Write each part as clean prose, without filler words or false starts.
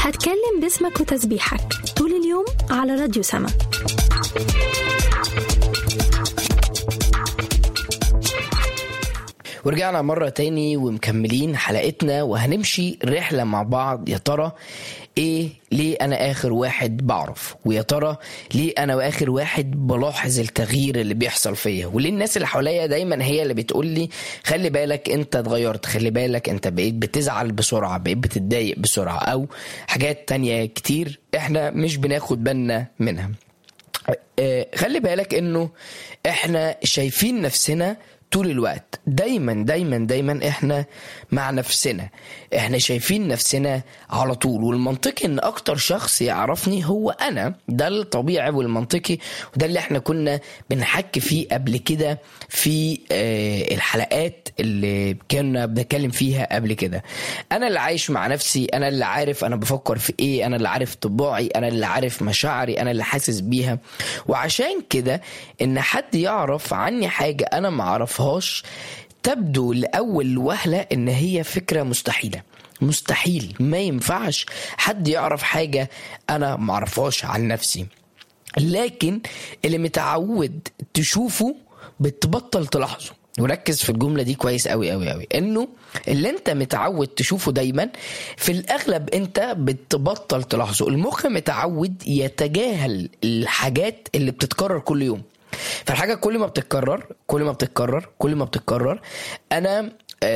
هتكلم باسمك وتسبيحك طول اليوم على راديو سما. ورجعنا مرة تاني ومكملين حلقتنا وهنمشي رحلة مع بعض. يا ترى ايه ليه انا اخر واحد بعرف، ويا ترى ليه انا اخر واحد بلاحظ التغيير اللي بيحصل فيا، وليه الناس اللي حواليا دايما هي اللي بتقول لي خلي بالك انت اتغيرت، خلي بالك انت بقيت بتزعل بسرعة، بقيت بتتضايق بسرعة، او حاجات تانية كتير احنا مش بناخد بالنا منها. خلي بالك انه احنا شايفين نفسنا طول الوقت، دايما احنا مع نفسنا، احنا شايفين نفسنا على طول. والمنطقي ان اكتر شخص يعرفني هو انا، ده الطبيعي والمنطقي، وده اللي احنا كنا بنحكي فيه قبل كده في الحلقات اللي كنا بنتكلم فيها قبل كده. انا اللي عايش مع نفسي، انا اللي عارف انا بفكر في ايه، انا اللي عارف طباعي، انا اللي عارف مشاعري، انا اللي حاسس بيها. وعشان كده ان حد يعرف عني حاجة انا معرفهاش تبدو لأول وهلة إن هي فكرة مستحيلة. مستحيل، ما ينفعش حد يعرف حاجة أنا معرفهاش عن نفسي. لكن اللي متعود تشوفه بتبطل تلاحظه. وركز في الجملة دي كويس قوي قوي قوي، إنه اللي أنت متعود تشوفه دايما في الأغلب أنت بتبطل تلاحظه. المخ متعود يتجاهل الحاجات اللي بتتكرر كل يوم. فالحاجة كل ما بتتكرر أنا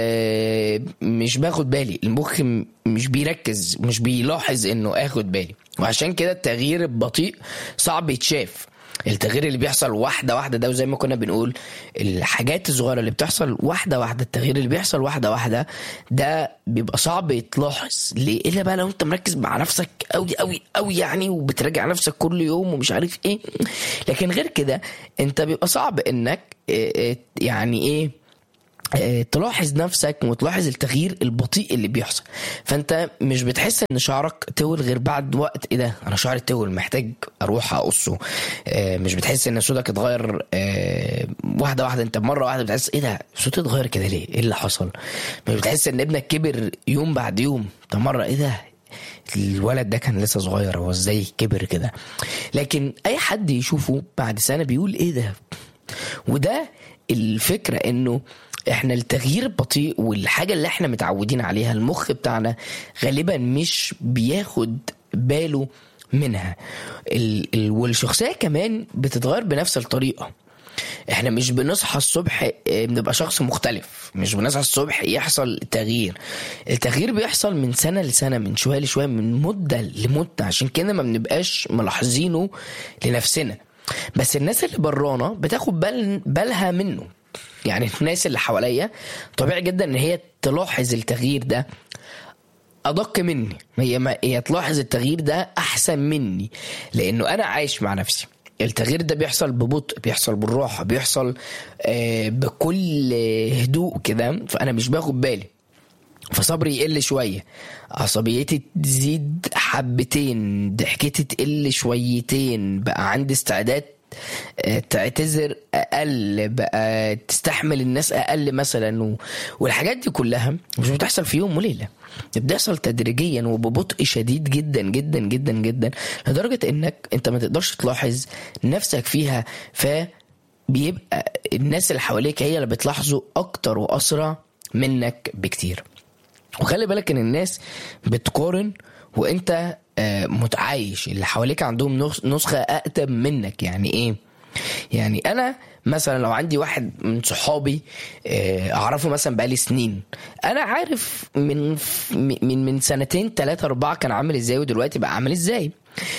مش باخد بالي، المخ مش بيركز، مش بيلاحظ إنه أخد بالي. وعشان كده التغيير البطيء صعب يتشاف. التغيير اللي بيحصل واحدة واحدة ده، وزي ما كنا بنقول الحاجات الصغيرة اللي بتحصل واحدة واحدة، التغيير اللي بيحصل واحدة واحدة ده بيبقى صعب يتلاحظ. ليه؟ إلا بقى لو انت مركز مع نفسك قوي قوي قوي يعني، وبتراجع نفسك كل يوم ومش عارف ايه. لكن غير كده انت بيبقى صعب انك يعني ايه تلاحظ نفسك وتلاحظ التغيير البطيء اللي بيحصل. فانت مش بتحس ان شعرك تول غير بعد وقت. ايه ده، انا شعري تول، محتاج اروح اقصه. مش بتحس ان صوتك اتغير واحده واحده، انت مره واحده بتحس ايه ده صوتي اتغير كده ليه، ايه اللي حصل. مش بتحس ان ابنك كبر يوم بعد يوم، انت مره ايه ده الولد ده كان لسه صغير، هو ازاي كبر كده. لكن اي حد يشوفه بعد سنه بيقول ايه ده. وده الفكره، انه احنا التغيير البطيء والحاجة اللي احنا متعودين عليها المخ بتاعنا غالبا مش بياخد باله منها. والشخصية كمان بتتغير بنفس الطريقة. احنا مش بنصحى الصبح بنبقى شخص مختلف، مش بنصحى الصبح يحصل تغيير. التغيير بيحصل من سنة لسنة، من شوية لشوية، من مدة لمدة. عشان كده ما بنبقاش ملاحظينه لنفسنا، بس الناس اللي برانا بتاخد بالها منه. يعني الناس اللي حواليا طبيعي جدا ان هي تلاحظ التغيير ده ادق مني، هي تلاحظ التغيير ده احسن مني، لانه انا عايش مع نفسي. التغيير ده بيحصل ببطء، بيحصل بالراحة، بيحصل بكل هدوء كده، فانا مش باخد بالي. فصبري يقل شوية، عصبيتي تزيد حبتين، ضحكتي تقل شويتين، بقى عندي استعداد تعتذر اقل، بقى تستحمل الناس اقل مثلا. والحاجات دي كلها مش بتحصل في يوم وليله، بتحصل تدريجيا وببطء شديد جدا جدا جدا جدا، لدرجه انك انت ما تقدرش تلاحظ نفسك فيها. فبيبقى الناس اللي حواليك هي اللي بتلاحظوا اكتر واسرع منك بكتير. وخلي بالك ان الناس بتقارن وانت متعايش، اللي حواليك عندهم نسخة أقدم منك. يعني إيه؟ يعني أنا مثلا لو عندي واحد من صحابي أعرفه مثلا بقالي سنين، أنا عارف من سنتين 3 4 كان عامل إزاي ودلوقتي بقى عامل إزاي.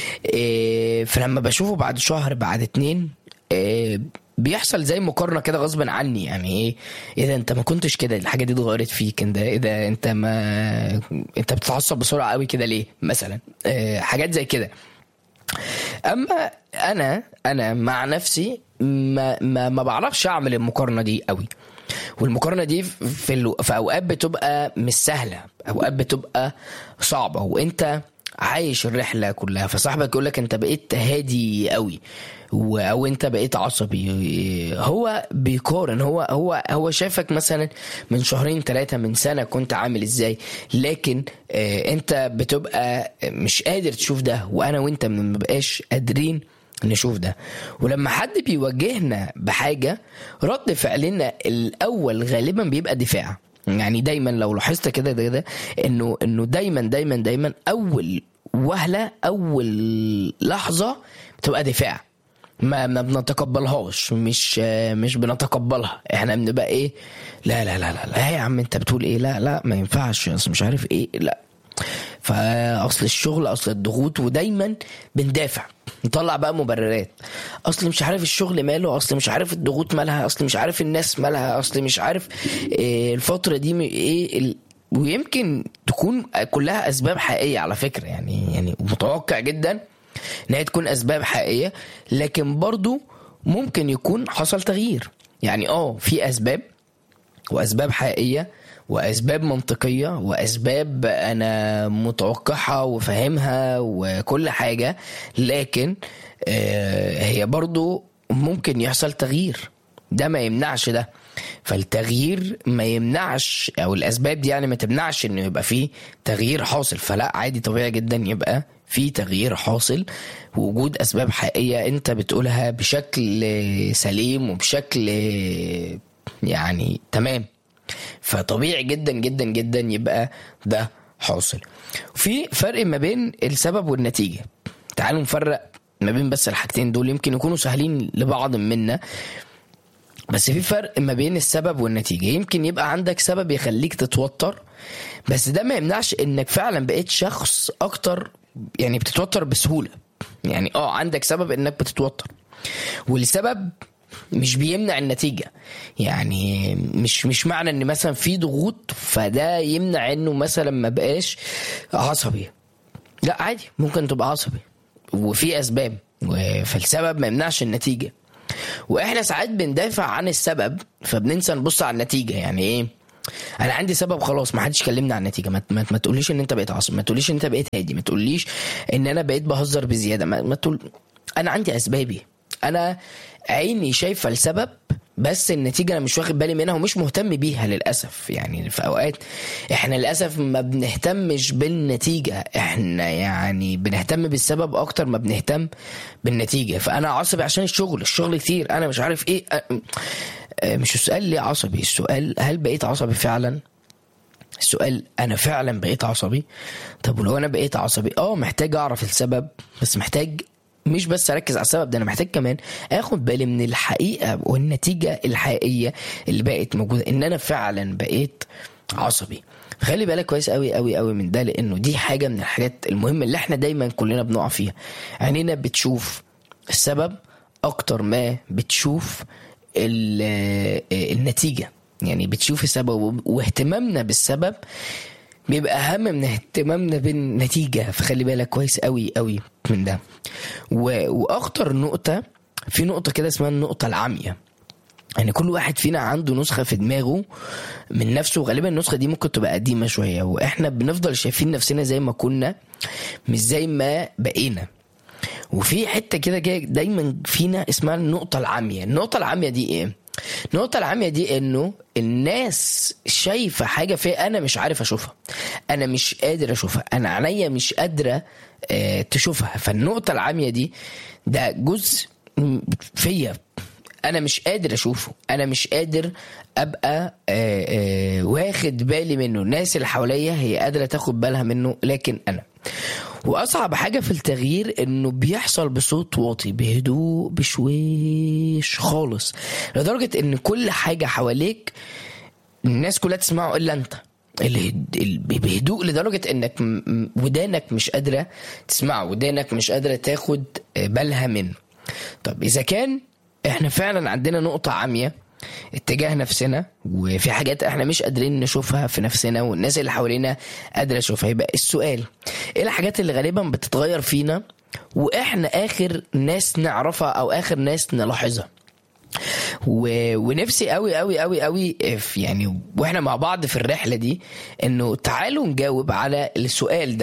فلما بشوفه بعد شهر بعد 2 بيحصل زي مقارنة كده غصبا عني. يعني ايه ده انت ما كنتش كده، الحاجة دي اتغيرت فيك، ايه ده انت بتتعصب بسرعة قوي كده ليه مثلا. حاجات زي كده. اما انا مع نفسي ما بعرفش اعمل المقارنة دي قوي. والمقارنة دي في اوقات بتبقى مش سهلة، اوقات بتبقى صعبة، وانت عايش الرحله كلها، فصاحبك يقول لك انت بقيت هادي قوي او انت بقيت عصبي، هو بيقارن، هو شافك مثلا من شهرين 3 من سنه كنت عامل ازاي، لكن انت بتبقى مش قادر تشوف ده، وانا وانت ما بقاش قادرين نشوف ده. ولما حد بيواجهنا بحاجه رد فعلنا الاول غالبا بيبقى دفاع. يعني دايما لو لاحظت كده انه دايما اول وهله، اول لحظه بتبقى دفاع، ما بنتقبلهاش، مش بنتقبلها. احنا بنبقى ايه، لا لا لا لا, لا يا عم انت بتقول ايه، لا ما ينفعش، مش عارف ايه، لا فاصل الشغل، اصل الضغوط، ودايما بندافع، نطلع بقى مبررات، اصل مش عارف الشغل ماله، اصل مش عارف الضغوط مالها، اصل مش عارف الناس مالها، اصل مش عارف الفترة دي ايه ويمكن تكون كلها اسباب حقيقية على فكرة، يعني متوقع جدا ان هي تكون اسباب حقيقية، لكن برضو ممكن يكون حصل تغيير. يعني في اسباب، واسباب حقيقية، واسباب منطقية، واسباب انا متوقعها وفهمها وكل حاجة، لكن هي برضو ممكن يحصل تغيير، ده ما يمنعش ده. فالتغيير ما يمنعش، او الاسباب دي يعني ما تمنعش انه يبقى فيه تغيير حاصل. فلا، عادي طبيعي جدا يبقى في تغيير حاصل، ووجود اسباب حقيقية انت بتقولها بشكل سليم وبشكل يعني تمام، فطبيعي جدا جدا جدا يبقى ده حاصل. وفي فرق ما بين السبب والنتيجة. تعالوا نفرق ما بين بس الحاجتين دول، يمكن يكونوا سهلين لبعض منا، بس في فرق ما بين السبب والنتيجة. يمكن يبقى عندك سبب يخليك تتوتر، بس ده ما يمنعش انك فعلا بقيت شخص اكتر، يعني بتتوتر بسهولة. يعني عندك سبب انك بتتوتر، والسبب مش بيمنع النتيجة. يعني مش معنى ان مثلا في ضغوط فده يمنع انه مثلا ما بقاش عصبي، لا عادي ممكن تبقى عصبي وفي اسباب، فالسبب ما يمنعش النتيجة. واحنا ساعات بندافع عن السبب فبننسى نبص على النتيجة. يعني ايه، انا عندي سبب خلاص، ما حدش كلمني عن النتيجة، ما تقوليش ان انت بقيت عصبي، ما تقوليش ان انت بقيت هادي، ما تقوليش ان انا بقيت بهزر بزيادة، ما تقول انا عندي اسبابي، انا عيني شايفة السبب بس النتيجة انا مش واخد بالي منها ومش مهتم بيها للأسف. يعني في اوقات احنا للأسف ما بنهتمش بالنتيجة، احنا يعني بنهتم بالسبب اكتر ما بنهتم بالنتيجة. فانا عصبي عشان الشغل كتير، انا مش عارف ايه، مش السؤال ليه عصبي، السؤال هل بقيت عصبي فعلا، السؤال انا فعلا بقيت عصبي. طب ولو انا بقيت عصبي محتاج اعرف السبب، بس محتاج مش بس اركز على السبب ده، انا محتاج كمان اخد بالي من الحقيقة والنتيجة الحقيقية اللي بقت موجودة، ان انا فعلا بقيت عصبي. خلي بالك كويس قوي قوي قوي من ده، لانه دي حاجة من الحاجات المهمة اللي احنا دايما كلنا بنقع فيها. عينينا بتشوف السبب اكتر ما بتشوف النتيجة، يعني بتشوف السبب، واهتمامنا بالسبب بيبقى أهم من اهتمامنا بالنتيجة. فخلي بالك كويس قوي قوي من ده. وأخطر نقطة، في نقطة كده اسمها النقطة العامية. يعني كل واحد فينا عنده نسخة في دماغه من نفسه، وغالبا النسخة دي ممكن تبقى قديمة شوية، وإحنا بنفضل شايفين نفسنا زي ما كنا مش زي ما بقينا. وفي حتة كده دايما فينا اسمها النقطة العامية. النقطة العامية دي ايه؟ النقطة العامية دي انه الناس شايفة حاجة فيها انا مش عارف اشوفها، انا مش قادر اشوفها، انا عينيا مش قادرة تشوفها. فالنقطة العامية دي ده جزء فيا انا مش قادر اشوفه، انا مش قادر ابقى واخد بالي منه. الناس اللي حواليا هي قادرة تاخد بالها منه، لكن انا. واصعب حاجة في التغيير انه بيحصل بصوت واطي، بهدوء، بشويش خالص، لدرجة ان كل حاجة حواليك الناس كلها تسمعه الا انت، بهدوء لدرجة انك ودانك مش قادرة تسمعه، ودانك مش قادرة تاخد بالها منه. طب اذا كان احنا فعلا عندنا نقطة عامية اتجاه نفسنا، وفي حاجات احنا مش قادرين نشوفها في نفسنا والناس اللي حوالينا قادرة تشوفها، يبقى السؤال ايه الحاجات اللي غالبا بتتغير فينا واحنا اخر ناس نعرفها او اخر ناس نلاحظها. ونفسي قوي قوي قوي قوي يعني واحنا مع بعض في الرحلة دي انه تعالوا نجاوب على السؤال ده.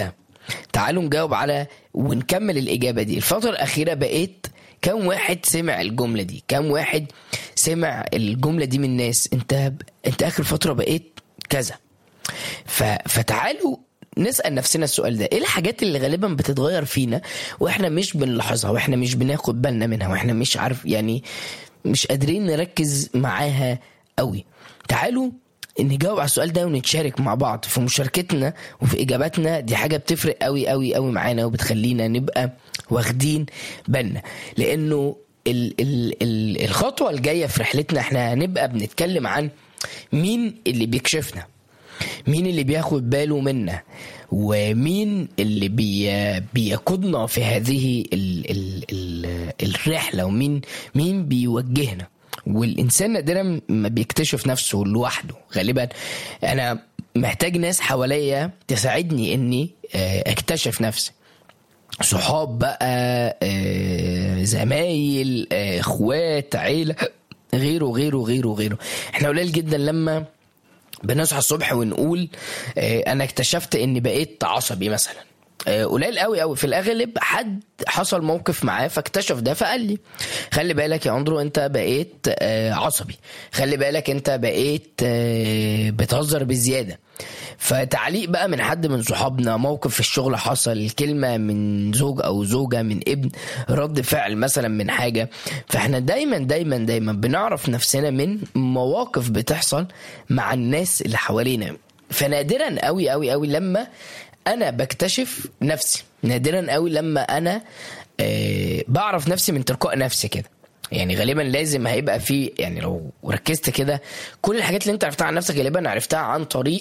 تعالوا نجاوب على ونكمل الإجابة دي. الفترة الأخيرة بقيت كم واحد سمع الجملة دي؟ كم واحد سمع الجملة دي من الناس؟ انت آخر فترة بقيت كذا. فتعالوا نسأل نفسنا السؤال ده. ايه الحاجات اللي غالبا بتتغير فينا واحنا مش بنلاحظها واحنا مش بناخد بالنا منها واحنا مش عارف يعني مش قادرين نركز معاها قوي؟ تعالوا نجاوب على السؤال ده ونتشارك مع بعض في مشاركتنا وفي إجاباتنا. دي حاجة بتفرق قوي قوي قوي معانا وبتخلينا نبقى واخدين بالنا، لأنه الخطوة الجاية في رحلتنا احنا هنبقى بنتكلم عن مين اللي بيكشفنا، مين اللي بياخد باله منا، ومين اللي بيقودنا في هذه الرحلة، ومين بيوجهنا. والإنسان نادرا ما بيكتشف نفسه لوحده. غالبا أنا محتاج ناس حواليا تساعدني إني أكتشف نفسي، صحاب بقى، زمايل، اخوات، عيلة، غيره غيره غيره غيره. احنا قليل جدا لما بنصحى الصبح ونقول انا اكتشفت اني بقيت عصبي مثلا. قليل قوي قوي. في الاغلب حد حصل موقف معاه فاكتشف ده فقال لي خلي بالك يا اندرو انت بقيت عصبي، خلي بالك انت بقيت بتهزر بزيادة. فتعليق بقى من حد من صحابنا، موقف في الشغل حصل، كلمة من زوج او زوجة، من ابن، رد فعل مثلا من حاجة. فاحنا دايما دايما دايما بنعرف نفسنا من مواقف بتحصل مع الناس اللي حوالينا. فنادرا قوي قوي قوي لما انا بكتشف نفسي، نادرا قوي لما انا بعرف نفسي من تلقاء نفسي كده. يعني غالبا لازم هيبقى في، يعني لو ركزت كده كل الحاجات اللي انت عرفتها عن نفسك غالبا عرفتها عن طريق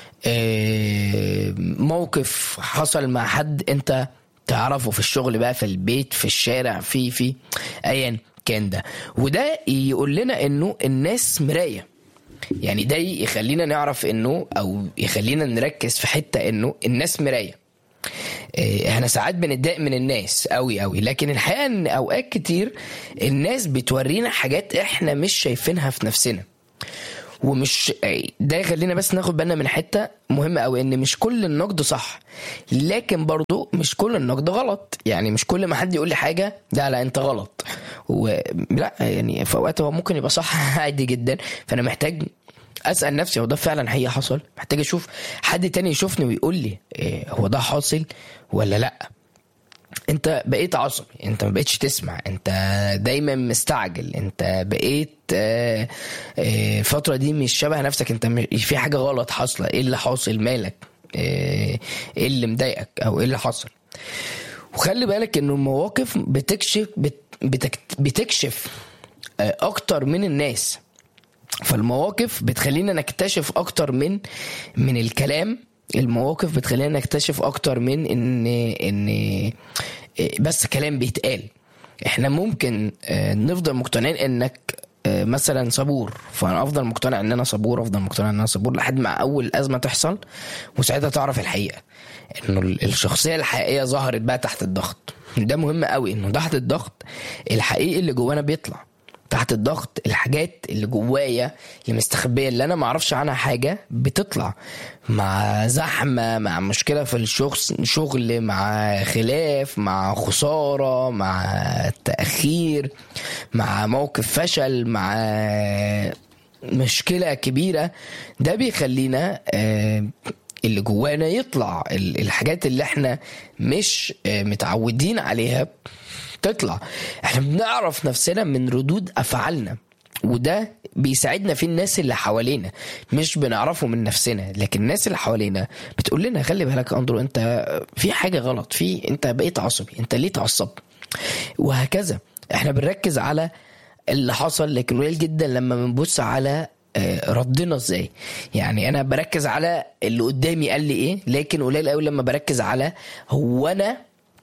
موقف حصل مع حد انت تعرفه، في الشغل بقى، في البيت، في الشارع، في ايا كان ده. وده يقول لنا انه الناس مراية. يعني ده يخلينا نعرف انه، او يخلينا نركز في حتة انه الناس مراية. احنا ساعات بنتضايق من الناس قوي قوي، لكن الحقيقة ان اوقات كتير الناس بتورينا حاجات احنا مش شايفينها في نفسنا. ومش ده يخلينا بس ناخد بالنا من حتة مهمة قوي، ان مش كل النقد صح، لكن برضو مش كل النقد غلط. يعني مش كل ما حد يقول لي حاجة ده لا انت غلط، ولا يعني في اوقات هو ممكن يبقى صح عادي جدا. فانا محتاج اسأل نفسي هو ده فعلا حقيقة حصل؟ محتاج اشوف حد تاني يشوفني ويقول لي هو ده حاصل ولا لا. انت بقيت عصبي، انت ما بقيتش تسمع، انت دايما مستعجل، انت بقيت الفترة دي مش شبه نفسك، انت في حاجة غلط حاصلة. ايه اللي حاصل؟ مالك؟ ايه اللي مضايقك او ايه اللي حصل؟ وخلي بالك انه المواقف بتكشف اكتر من الناس. فالمواقف بتخلينا نكتشف اكتر من الكلام. المواقف بتخلينا نكتشف اكتر من ان بس كلام بيتقال. احنا ممكن نفضل مقتنعين انك مثلا صبور، فانا افضل مقتنع ان انا صبور، افضل مقتنع ان انا صبور لحد ما اول ازمه تحصل، وساعتها تعرف الحقيقه انه الشخصيه الحقيقيه ظهرت بقى تحت الضغط. ده مهم قوي، انه تحت الضغط الحقيقي اللي جوانا بيطلع. تحت الضغط الحاجات اللي جوايا اللي مستخبيه، اللي انا ما اعرفش عنها حاجه، بتطلع. مع زحمه، مع مشكله في الشغل، مع خلاف، مع خساره، مع تاخير، مع موقف فشل، مع مشكله كبيره، ده بيخلينا اللي جوانا يطلع. الحاجات اللي احنا مش متعودين عليها تطلع. احنا بنعرف نفسنا من ردود افعالنا، وده بيساعدنا في الناس اللي حوالينا. مش بنعرفه من نفسنا، لكن الناس اللي حوالينا بتقول لنا خلي بالك اندرو انت في حاجة غلط، انت بقيت عصبي، انت ليه تعصب، وهكذا. احنا بنركز على اللي حصل، لكن قليل جدا لما بنبص على ردنا ازاي. يعني انا بركز على اللي قدامي قال لي ايه، لكن قليل قوي لما بركز على هو انا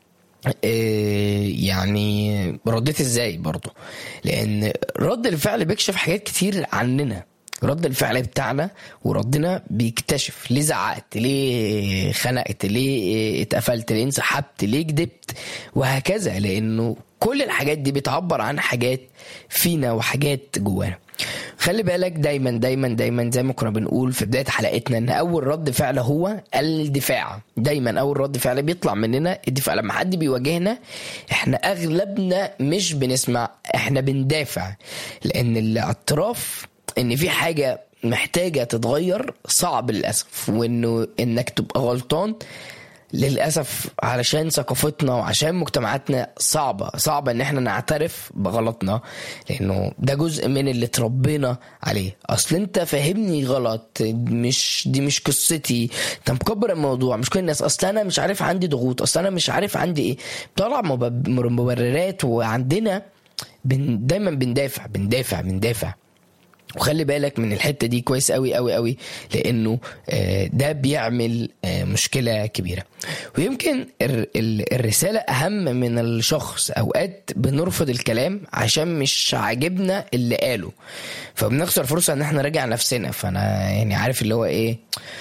يعني رديت ازاي برضو. لان رد الفعل بيكشف حاجات كتير عننا. رد الفعل بتاعنا وردنا بيكتشف ليه زعقت، ليه خنقت، ليه اتقفلت، ليه انسحبت، ليه كدبت، وهكذا. لانه كل الحاجات دي بتعبر عن حاجات فينا وحاجات جوانا. خلي بالك دايما دايما دايما زي ما كنا بنقول في بداية حلقتنا ان اول رد فعل هو الدفاع. دايما اول رد فعل بيطلع مننا الدفاع. لما حد بيواجهنا احنا اغلبنا مش بنسمع، احنا بندافع، لان الاعتراف ان في حاجة محتاجة تتغير صعب للأسف، وانه انك تبقى غلطان للأسف علشان ثقافتنا وعشان مجتمعاتنا صعبة ان احنا نعترف بغلطنا، لانه ده جزء من اللي تربينا عليه. اصل انت فاهمني غلط، دي مش قصتي، انت مكبر الموضوع، مش كل الناس، اصل انا مش عارف عندي ضغوط، اصل انا مش عارف عندي ايه، طلع مبررات. وعندنا دايما بندافع. وخلي بالك من الحتة دي كويس قوي قوي قوي، لانه ده بيعمل مشكلة كبيرة. ويمكن الرسالة اهم من الشخص. اوقات بنرفض الكلام عشان مش عاجبنا اللي قاله، فبنخسر فرصة ان احنا نراجع نفسنا. فانا يعني عارف اللي هو ايه،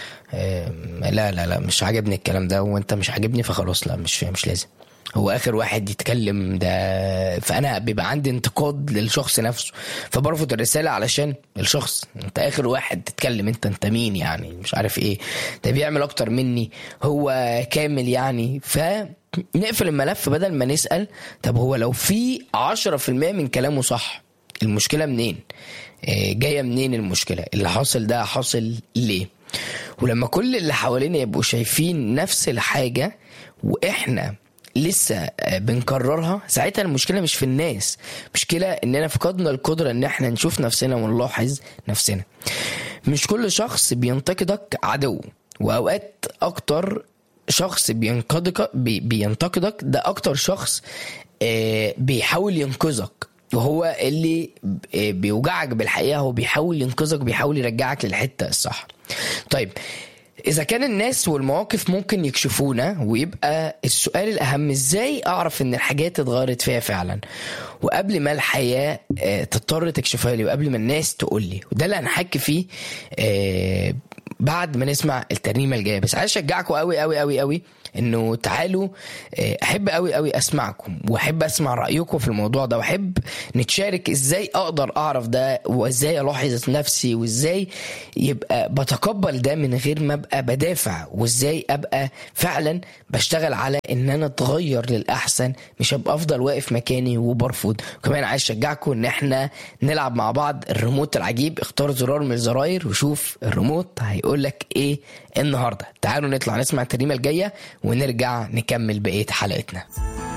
لا مش عاجبني الكلام ده، وانت مش عاجبني، فخلاص لا مش لازم هو اخر واحد يتكلم ده. فانا بيبقى عندي انتقاد للشخص نفسه، فبرفض الرسالة علشان الشخص. انت اخر واحد تتكلم، انت مين يعني، مش عارف ايه، ده بيعمل اكتر مني، هو كامل يعني. فنقفل الملف بدل ما نسأل طب هو لو في 10% من كلامه صح، المشكلة منين؟ جاية منين المشكلة؟ اللي حاصل ده حاصل ليه؟ ولما كل اللي حوالينا يبقوا شايفين نفس الحاجة واحنا لسه بنكررها، ساعتها المشكلة مش في الناس، مشكلة اننا فقدنا القدرة ان احنا نشوف نفسنا ونلاحظ نفسنا. مش كل شخص بينتقدك عدو، واوقات اكتر شخص بينتقدك ده اكتر شخص بيحاول ينقذك، وهو اللي بيوجعك بالحقيقة، هو بيحاول ينقذك، بيحاول يرجعك للحتة الصح. طيب إذا كان الناس والمواقف ممكن يكشفونا، ويبقى السؤال الأهم إزاي أعرف إن الحاجات اتغيرت فيها فعلا، وقبل ما الحياة تضطر تكشفها لي، وقبل ما الناس تقول لي. وده اللي هنحكي فيه بعد ما نسمع الترنيمة الجاية. بس عايز أشجعكم قوي قوي قوي قوي إنه تعالوا، أحب قوي قوي أسمعكم، وأحب أسمع رأيكم في الموضوع ده، وأحب نتشارك إزاي أقدر أعرف ده، وإزاي ألاحظ نفسي، وإزاي يبقى بتقبل ده من غير ما أبقى بدافع، وإزاي أبقى فعلا بشتغل على إن أنا أتغير للأحسن، مش أبقى أفضل واقف مكاني وبرفض. وكمان عايز أشجعكم إن إحنا نلعب مع بعض الريموت العجيب. اختار زرار من الزراير وشوف الريموت هيقولك إيه النهاردة. تعالوا نطلع نسمع الترنيمة الجاية ونرجع نكمل بقية حلقتنا.